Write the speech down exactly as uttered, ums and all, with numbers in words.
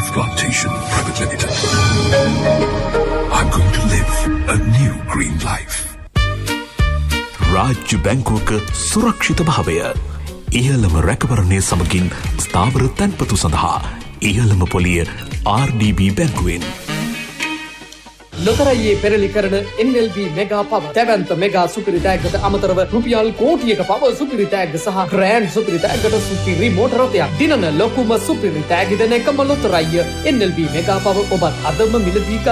Life Plantation Private Limited. I'm going to live a new green life. රාජ්‍ය බැංකුවක සුරක්ෂිත භාවය. ඉහළම රැකවරණය සමගින් ස්ථාවර තැන්පතු සඳහා ඉහළම පොලිය ආර් ඩී බී බැංකුවෙන්. ලොතරැයේ පෙරලි කරන එන් එල් බී මෙගා පව දැවැන්ත මෙගා සුපිරි තෑග්ගට අමතරව රුපියල් කෝටියක පව සුපිරි තෑග්ග සහ ග්‍රෑන්ඩ් සුපිරි තෑග්ගට සුපිරි මෝටර රථයක් දිනන ලොකුම සුපිරි තෑගි දෙන එකම ලොතරැය එන් එල් බී මෙගා පව ඔබත් අදම මිලදී